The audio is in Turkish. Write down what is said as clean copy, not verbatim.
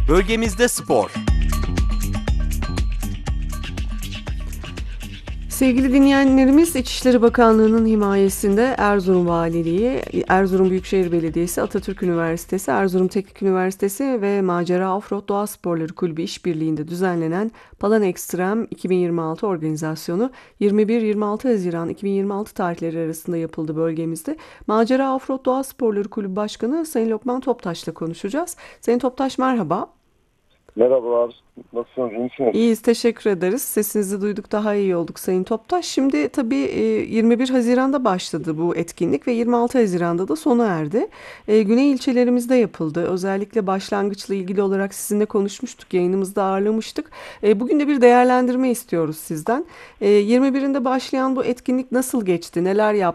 Bölgemizde spor. Sevgili dinleyenlerimiz, İçişleri Bakanlığı'nın himayesinde Erzurum Valiliği, Erzurum Büyükşehir Belediyesi, Atatürk Üniversitesi, Erzurum Teknik Üniversitesi ve Macera Offroad Doğa Sporları Kulübü işbirliğinde düzenlenen Palan Ekstrem 2026 organizasyonu 21-26 Haziran 2026 tarihleri arasında yapıldı bölgemizde. Macera Offroad Doğa Sporları Kulübü Başkanı Sayın Lokman Toptaş'la konuşacağız. Sayın Toptaş, merhaba. Merhabalar, nasılsınız, iyi misiniz? İyiyiz, teşekkür ederiz. Sesinizi duyduk, daha iyi olduk Sayın Toptaş. Şimdi tabii 21 Haziran'da başladı bu etkinlik ve 26 Haziran'da da sona erdi. Güney ilçelerimizde yapıldı. Özellikle başlangıçla ilgili olarak sizinle konuşmuştuk, yayınımızda ağırlamıştık. Bugün de bir değerlendirme istiyoruz sizden. 21'inde başlayan bu etkinlik nasıl geçti, neler yaptınız?